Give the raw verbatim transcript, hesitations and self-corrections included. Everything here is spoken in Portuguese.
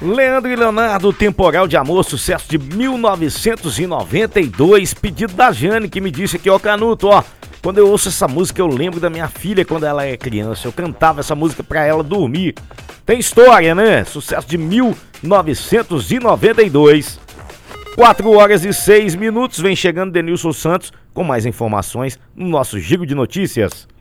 Leandro e Leonardo, Temporal de Amor, sucesso de mil novecentos e noventa e dois, pedido da Jane, que me disse aqui, ó, Canuto, ó, quando eu ouço essa música eu lembro da minha filha quando ela é criança, eu cantava essa música pra ela dormir. Tem história, né? Sucesso de mil novecentos e noventa e dois. quatro horas e seis minutos, vem chegando Denilson Santos com mais informações no nosso Giro de Notícias.